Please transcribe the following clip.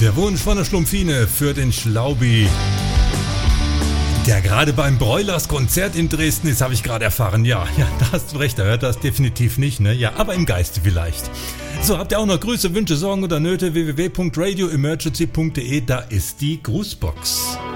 Der Wunsch von der Schlumpfine für den Schlaubi, der gerade beim Broilers Konzert in Dresden ist, habe ich gerade erfahren. Ja, da hast du recht, er hört das definitiv nicht, ne? Ja, aber im Geiste vielleicht. So, habt ihr auch noch Grüße, Wünsche, Sorgen oder Nöte? www.radioemergency.de, da ist die Grußbox.